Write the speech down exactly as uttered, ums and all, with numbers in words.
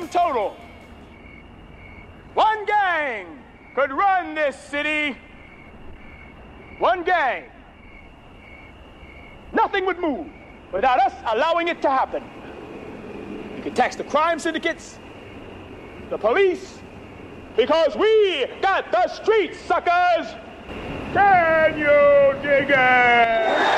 total. One gang could run this city. One gang. Nothing would move without us allowing it to happen. You can tax the crime syndicates, the police, because we got the streets, suckers! Can you dig it?